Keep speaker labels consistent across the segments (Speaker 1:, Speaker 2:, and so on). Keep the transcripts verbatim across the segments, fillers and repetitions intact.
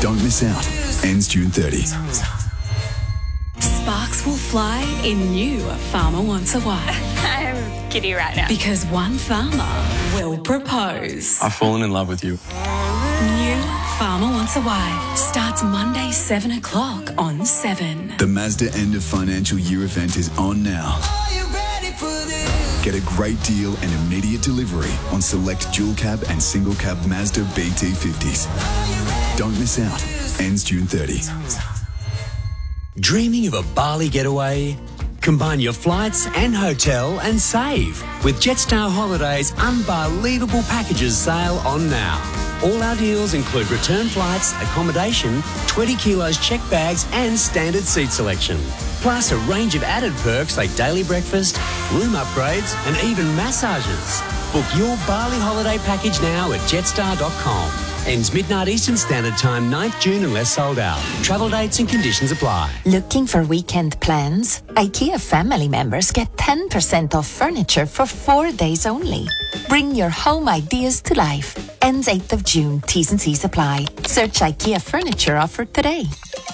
Speaker 1: Don't miss out. Ends June thirtieth.
Speaker 2: Sparks will fly in new Farmer Wants a Wife.
Speaker 3: I'm giddy right now.
Speaker 2: Because one farmer will propose.
Speaker 4: I've fallen in love with you.
Speaker 2: New Farmer Wants a Wife starts Monday, seven o'clock on seven.
Speaker 1: The Mazda end of financial year event is on now. Get a great deal and immediate delivery on select dual cab and single cab Mazda B T fifties. Don't miss out. Ends June thirtieth.
Speaker 5: Dreaming of a Bali getaway? Combine your flights and hotel and save with Jetstar Holidays' unbelievable packages sale on now. All our deals include return flights, accommodation, twenty kilos checked bags and standard seat selection. Plus a range of added perks like daily breakfast, room upgrades and even massages. Book your Bali holiday package now at jetstar dot com. Ends midnight Eastern Standard Time, ninth June unless sold out. Travel dates and conditions apply.
Speaker 6: Looking for weekend plans? IKEA family members get ten percent off furniture for four days only. Bring your home ideas to life. Ends eighth of June. T's and C's apply. Search IKEA furniture offer today.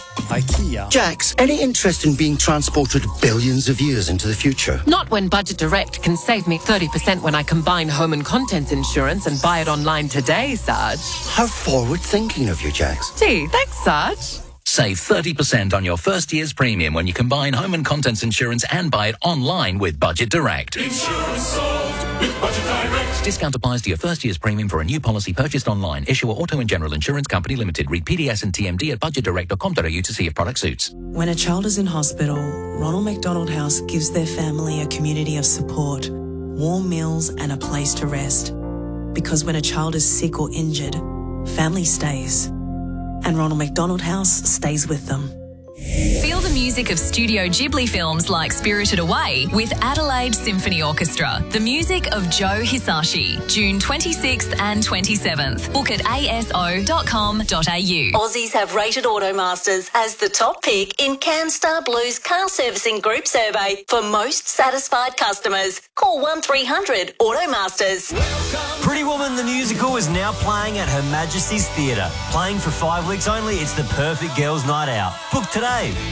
Speaker 7: IKEA. Jax, any interest in being transported billions of years into the future?
Speaker 8: Not when Budget Direct can save me thirty percent when I combine home and contents insurance and buy it online today, Sarge.
Speaker 7: How forward-thinking of you, Jax.
Speaker 8: Gee, thanks, Sarge.
Speaker 9: Save thirty percent on your first year's premium when you combine home and contents insurance and buy it online with Budget Direct.
Speaker 10: Insurance solved with Budget Direct.
Speaker 9: Discount applies to your first year's premium for a new policy purchased online. Issuer Auto and General Insurance Company Limited. Read P D S and T M D at budget direct dot com dot a u to see if product suits.
Speaker 11: When a child is in hospital, Ronald McDonald House gives their family a community of support, warm meals and a place to rest. Because when a child is sick or injured, family stays. And Ronald McDonald House stays with them.
Speaker 12: Feel the music of Studio Ghibli films like Spirited Away with Adelaide Symphony Orchestra. The music of Joe Hisashi. June twenty-sixth and twenty-seventh. Book at a s o dot com dot a u.
Speaker 13: Aussies have rated Automasters as the top pick in CanStar Blue's car servicing group survey for most satisfied customers. Call one three hundred Automasters.
Speaker 14: Pretty Woman the musical is now playing at Her Majesty's Theatre. Playing for five weeks only, it's the perfect girls' night out. Book today.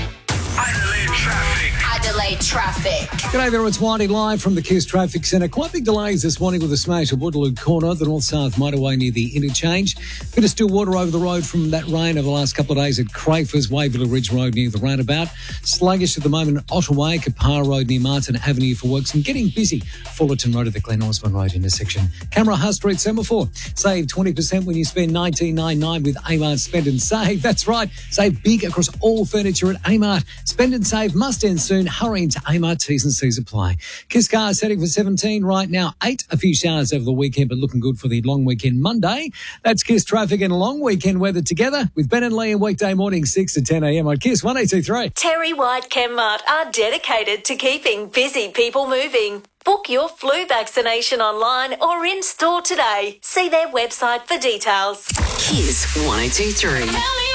Speaker 10: Adelaide traffic.
Speaker 15: Adelaide traffic.
Speaker 16: G'day there, it's Whitey live from the Kiss Traffic Centre. Quite big delays this morning with a smash at Waterloo Corner, the north-south motorway near the interchange. Bit of still water over the road from that rain over the last couple of days at Crafers, Wayville Ridge Road near the roundabout. Sluggish at the moment at Ottaway, Kapar Road near Martin Avenue for works, and getting busy Fullerton Road at the Glen Osmond Road intersection. Camera Huss Street Semaphore. Save twenty percent when you spend nineteen ninety-nine with Amart Spend and Save. That's right, save big across all furniture at Amart. Spend and save must end soon. Hurry into Amart. T's and C's apply. Kiss cars setting for seventeen right now. Eight. A few showers over the weekend, but looking good for the long weekend Monday. That's Kiss traffic and long weekend weather together with Ben and Lee and weekday morning six to ten a m on Kiss one eight two three.
Speaker 13: Terry White Chemmart are dedicated to keeping busy people moving. Book your flu vaccination online or in store today. See their website for details.
Speaker 17: Kiss one eight two three.